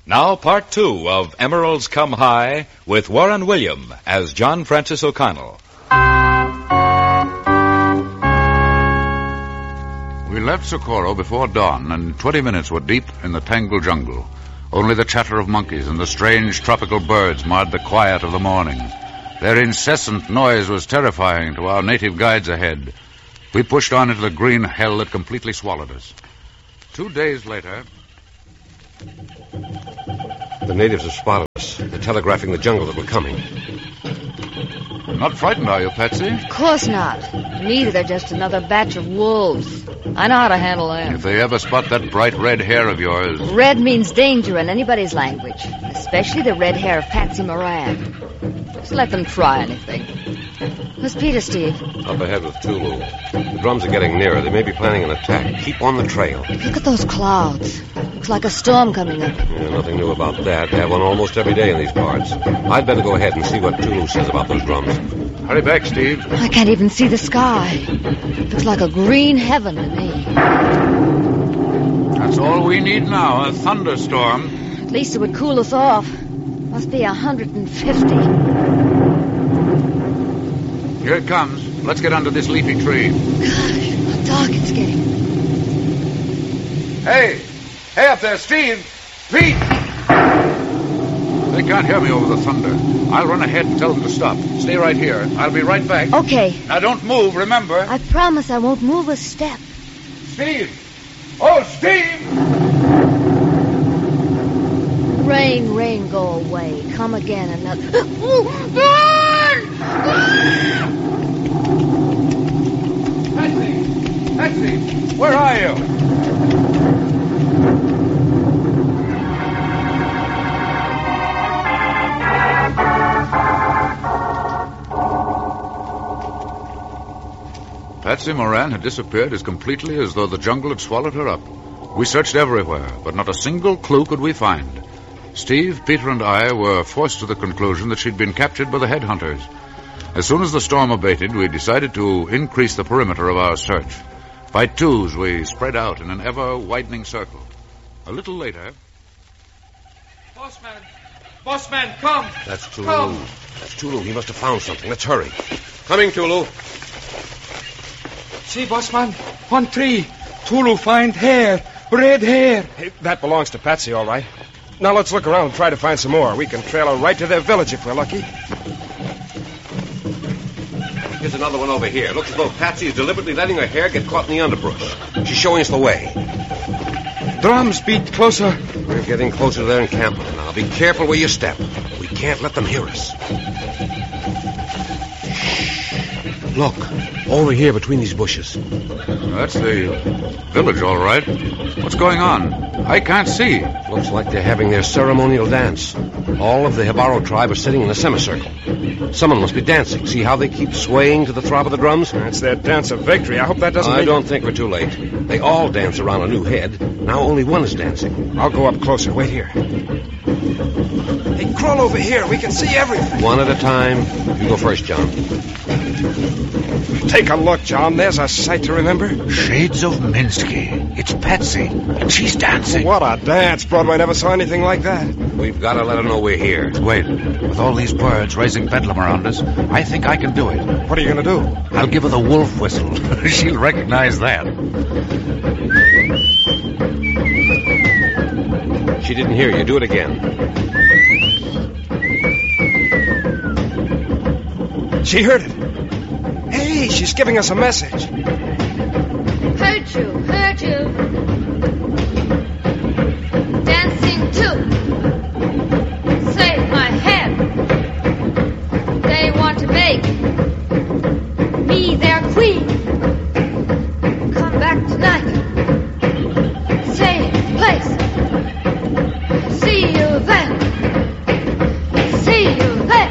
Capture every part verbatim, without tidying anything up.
Now part two of Emeralds Come High with Warren William as John Francis O'Connell. We left Socorro before dawn, and twenty minutes were deep in the tangled jungle. Only the chatter of monkeys and the strange tropical birds marred the quiet of the morning. Their incessant noise was terrifying to our native guides ahead. We pushed on into the green hell that completely swallowed us. Two days later... The natives have spotted us. They're telegraphing the jungle that we're coming. Not frightened, are you, Patsy? Of course not. To me, they're just another batch of wolves. I know how to handle them. If they ever spot that bright red hair of yours... Red means danger in anybody's language, especially the red hair of Patsy Moran. Just let them try anything. Where's Peter, Steve? Up ahead with Tulu. The drums are getting nearer. They may be planning an attack. Keep on the trail. Look at those clouds. Looks like a storm coming up. Yeah, nothing new about that. They have one almost every day in these parts. I'd better go ahead and see what Tulu says about those drums. Hurry back, Steve. I can't even see the sky. Looks like a green heaven to me. That's all we need now, a thunderstorm. At least it would cool us off. Must be a hundred and fifty. Here it comes. Let's get under this leafy tree. Gosh, how dark it's getting. Hey! Hey up there, Steve! Pete! They can't hear me over the thunder. I'll run ahead and tell them to stop. Stay right here. I'll be right back. Okay. Now don't move, remember? I promise I won't move a step. Steve! Oh, Steve! Rain, rain, go away. Come again another... Patsy! Patsy! Where are you? Patsy Moran had disappeared as completely as though the jungle had swallowed her up. We searched everywhere, but not a single clue could we find. Steve, Peter, and I were forced to the conclusion that she'd been captured by the headhunters. As soon as the storm abated, we decided to increase the perimeter of our search. By twos, we spread out in an ever-widening circle. A little later... Bossman! Bossman, come! That's Tulu. Come. That's Tulu. He must have found something. Let's hurry. Coming, Tulu. See, Bossman, one tree. Tulu find hair, red hair. Hey, that belongs to Patsy, all right. Now let's look around and try to find some more. We can trail her right to their village if we're lucky. Here's another one over here. Looks as though Patsy is deliberately letting her hair get caught in the underbrush. She's showing us the way. Drums beat closer. We're getting closer to their encampment now. Be careful where you step. We can't let them hear us. Look, over here between these bushes. That's the village, all right. What's going on? I can't see. Looks like they're having their ceremonial dance. All of the Hibaro tribe are sitting in a semicircle. Someone must be dancing. See how they keep swaying to the throb of the drums? That's their dance of victory. I hope that doesn't I mean... don't think we're too late. They all dance around a new head. Now only one is dancing. I'll go up closer. Wait here. Hey, crawl over here. We can see everything. One at a time. You go first, John. Take a look, John. There's a sight to remember. Shades of Minsky. It's Patsy, and she's dancing. What a dance. Broadway never saw anything like that. We've got to let her know we're here. Wait. With all these birds raising bedlam around us, I think I can do it. What are you going to do? I'll give her the wolf whistle. She'll recognize that. She didn't hear you. Do it again. She heard it. Hey, she's giving us a message. Heard you, heard you. Dancing too. Save my head. They want to make me their queen. Come back tonight. Same place. See you then. See you then.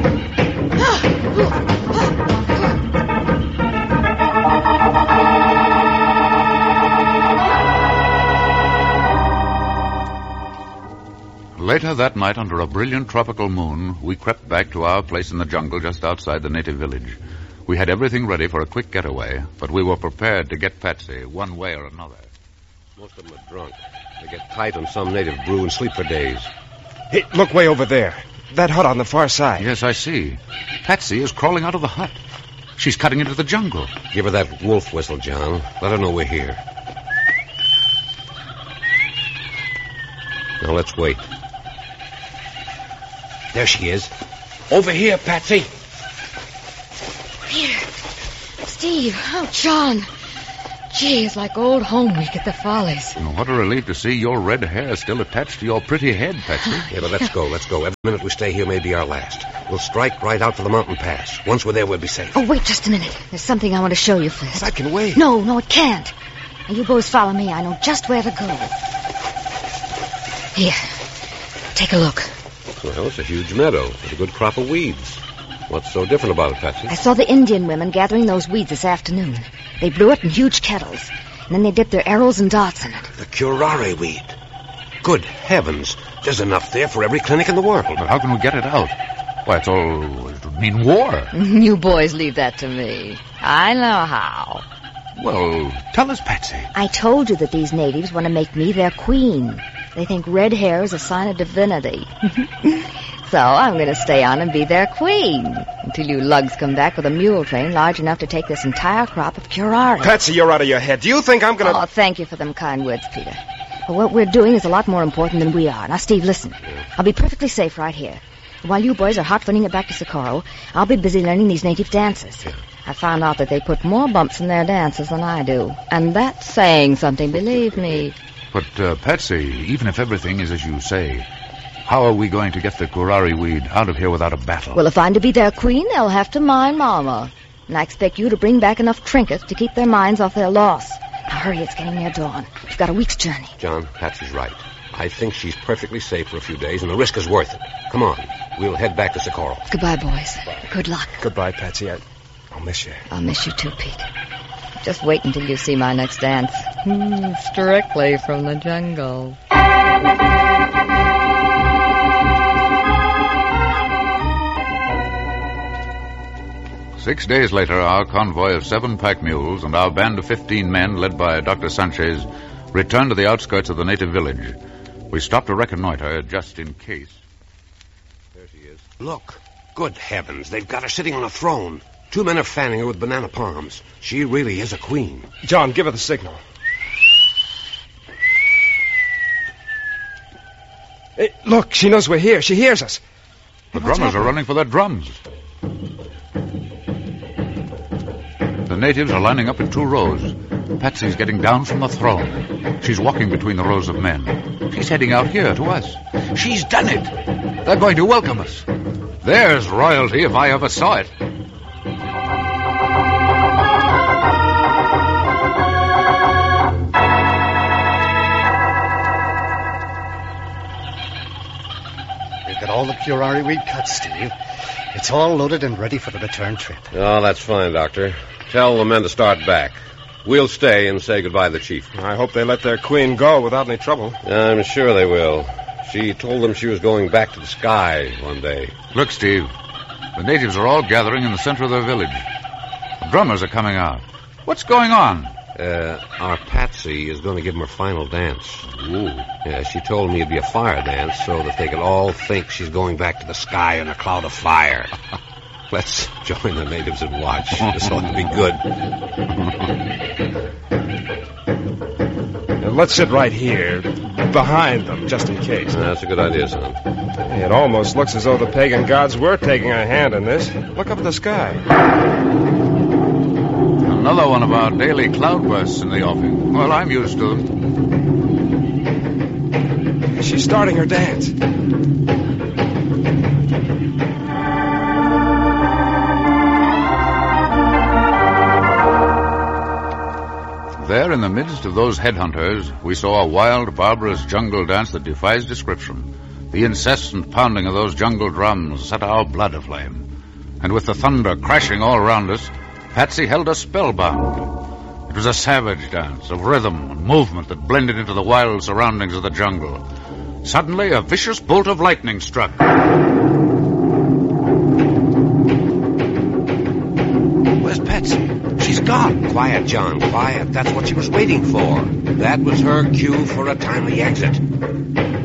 Later that night, under a brilliant tropical moon, we crept back to our place in the jungle just outside the native village. We had everything ready for a quick getaway, but we were prepared to get Patsy one way or another. Most of them are drunk. They get tight on some native brew and sleep for days. Hey, look way over there. That hut on the far side. Yes, I see. Patsy is crawling out of the hut. She's cutting into the jungle. Give her that wolf whistle, John. Let her know we're here. Now let's wait. There she is. Over here, Patsy. Here. Steve. Oh, John. Gee, it's like old home week at the Follies. Oh, what a relief to see your red hair still attached to your pretty head, Patsy. Yeah, but let's go, let's go. Every minute we stay here may be our last. We'll strike right out for the mountain pass. Once we're there, we'll be safe. Oh, wait just a minute. There's something I want to show you first. That can wait. No, no, it can't. Now, you boys follow me. I know just where to go. Here. Take a look. Well, it's a huge meadow with a good crop of weeds. What's so different about it, Patsy? I saw the Indian women gathering those weeds this afternoon. They blew it in huge kettles, and then they dipped their arrows and darts in it. The curare weed. Good heavens. There's enough there for every clinic in the world. But how can we get it out? Why, it's all... it would mean war. You boys leave that to me. I know how. Well, tell us, Patsy. I told you that these natives want to make me their queen. They think red hair is a sign of divinity. So I'm going to stay on and be their queen until you lugs come back with a mule train large enough to take this entire crop of curare. Patsy, you're out of your head. Do you think I'm going to... Oh, thank you for them kind words, Peter. But what we're doing is a lot more important than we are. Now, Steve, listen. I'll be perfectly safe right here. While you boys are hot-footing it back to Socorro, I'll be busy learning these native dances. I found out that they put more bumps in their dances than I do. And that's saying something, believe me. But, uh, Patsy, even if everything is as you say, how are we going to get the curare weed out of here without a battle? Well, if I'm to be their queen, they'll have to mind Mama. And I expect you to bring back enough trinkets to keep their minds off their loss. Now, hurry, it's getting near dawn. We've got a week's journey. John, Patsy's right. I think she's perfectly safe for a few days, and the risk is worth it. Come on. We'll head back to Socorro. Goodbye, boys. Good luck. Goodbye, Patsy. I, I'll miss you. I'll miss you too, Pete. Just wait until you see my next dance. Hmm, strictly from the jungle. Six days later, our convoy of seven pack mules and our band of fifteen men, led by Doctor Sanchez, returned to the outskirts of the native village. We stopped to reconnoiter just in case. There she is. Look. Good heavens. They've got her sitting on a throne. Two men are fanning her with banana palms. She really is a queen. John, give her the signal. Hey, look, she knows we're here. She hears us. The drummers are running for their drums. The natives are lining up in two rows. Patsy's getting down from the throne. She's walking between the rows of men. She's heading out here to us. She's done it. They're going to welcome us. There's royalty if I ever saw it. We've got all the curare weed cut, Steve. It's all loaded and ready for the return trip. Oh, that's fine, Doctor. Tell the men to start back. We'll stay and say goodbye to the chief. I hope they let their queen go without any trouble. I'm sure they will. She told them she was going back to the sky one day. Look, Steve. The natives are all gathering in the center of their village. The drummers are coming out. What's going on? Uh, our Patsy is going to give them her final dance. Ooh. Yeah, she told me it'd be a fire dance so that they could all think she's going back to the sky in a cloud of fire. Let's join the natives and watch. This ought to be good. Now, let's sit right here, behind them, just in case. Uh, that's a good idea, son. Hey, it almost looks as though the pagan gods were taking a hand in this. Look up at the sky. Another one of our daily cloudbursts in the offing. Well, I'm used to them. She's starting her dance. There, in the midst of those headhunters, we saw a wild, barbarous jungle dance that defies description. The incessant pounding of those jungle drums set our blood aflame. And with the thunder crashing all around us, Patsy held us spellbound. It was a savage dance of rhythm and movement that blended into the wild surroundings of the jungle. Suddenly, a vicious bolt of lightning struck. Where's Patsy? She's God! Quiet, John, quiet. That's what she was waiting for. That was her cue for a timely exit.